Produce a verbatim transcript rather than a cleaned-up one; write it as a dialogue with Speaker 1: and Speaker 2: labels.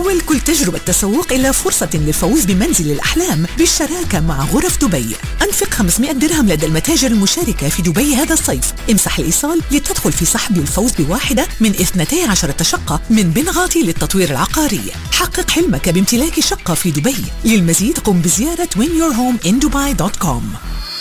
Speaker 1: حول كل تجربة تسوق إلى فرصة للفوز بمنزل الأحلام بالشراكة مع غرف دبي. أنفق خمسمائة درهم لدى المتاجر المشاركة في دبي هذا الصيف. امسح الإيصال لتدخل في سحب الفوز بواحدة من اثنتي عشرة شقة من بنغاتي للتطوير العقاري. حقق حلمك بامتلاك شقة في دبي. للمزيد قم بزيارة win your home in dubai dot com.